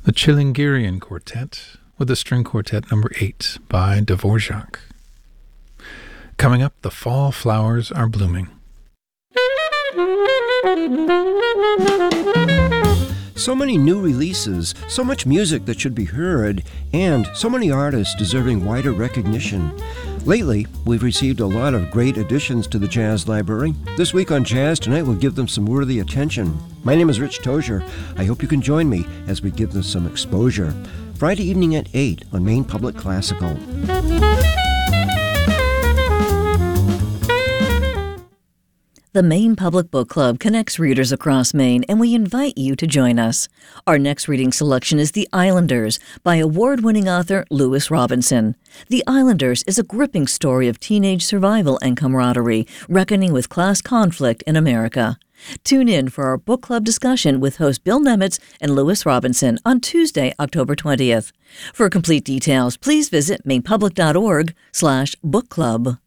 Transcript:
the Chilingirian Quartet with the String Quartet number 8 by Dvorak. Coming up, the fall flowers are blooming. So many new releases, so much music that should be heard, and so many artists deserving wider recognition. Lately, we've received a lot of great additions to the Jazz Library. This week on Jazz Tonight, we'll give them some worthy attention. My name is Rich Tozier. I hope you can join me as we give them some exposure. Friday evening at 8 on Maine Public Classical. The Maine Public Book Club connects readers across Maine, and we invite you to join us. Our next reading selection is The Islanders by award-winning author Lewis Robinson. The Islanders is a gripping story of teenage survival and camaraderie, reckoning with class conflict in America. Tune in for our book club discussion with host Bill Nemitz and Lewis Robinson on Tuesday, October 20th. For complete details, please visit mainepublic.org/book club.